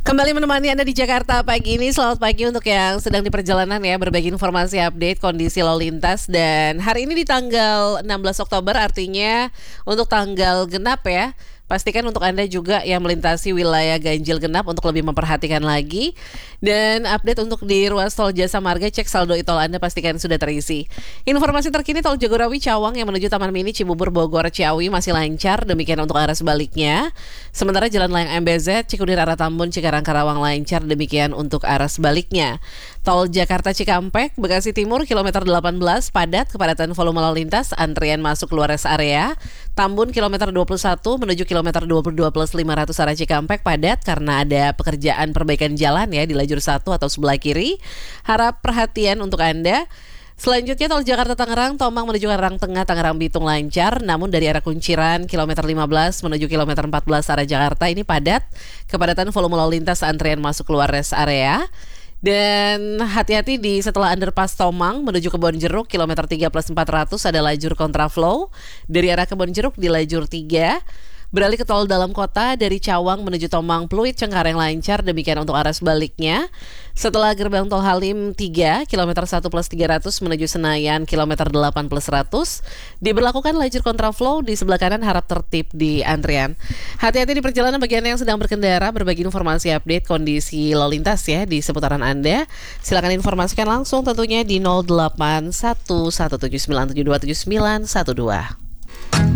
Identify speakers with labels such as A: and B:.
A: Kembali menemani Anda di Jakarta pagi ini. Selamat pagi untuk yang sedang di perjalanan ya, berbagi informasi update kondisi lalu lintas. Dan hari ini di tanggal 16 Oktober artinya untuk tanggal genap ya. Pastikan untuk Anda juga yang melintasi wilayah ganjil genap untuk lebih memperhatikan lagi. Dan update untuk di ruas tol Jasa Marga, cek saldo e-tol Anda pastikan sudah terisi. Informasi terkini tol Jagorawi Cawang yang menuju Taman Mini Cibubur Bogor Ciawi masih lancar, demikian untuk arah sebaliknya. Sementara Jalan Layang MBZ Cikudir arah Tambun Cikarang Karawang lancar, demikian untuk arah sebaliknya. Tol Jakarta Cikampek Bekasi Timur kilometer 18 padat, kepadatan volume lalu lintas, antrian masuk keluar rest area. Tambun kilometer 21 menuju kilometer 22 plus 500 arah Cikampek padat karena ada pekerjaan perbaikan jalan ya di lajur 1 atau sebelah kiri. Harap perhatian untuk Anda. Selanjutnya tol Jakarta Tangerang Tomang menuju Karang Tengah Tangerang Bitung lancar, namun dari arah Kunciran kilometer 15 menuju kilometer 14 arah Jakarta ini padat, kepadatan volume lalu lintas, antrian masuk keluar rest area. Dan hati-hati di setelah underpass Tomang menuju Kebonjeruk kilometer 3 plus 400 ada lajur kontraflow dari arah Kebonjeruk di lajur 3. Beralih ke tol dalam kota dari Cawang menuju Tomang Pluit Cengkareng lancar, demikian untuk arah sebaliknya. Setelah gerbang tol Halim 3 kilometer 1 plus 300 menuju Senayan kilometer 8 plus 100 diberlakukan lajur kontraflow di sebelah kanan, harap tertib di antrian. Hati-hati di perjalanan bagi Anda yang sedang berkendara, berbagi informasi update kondisi lalu lintas ya di seputaran Anda. Silakan informasikan langsung tentunya di 081179727912.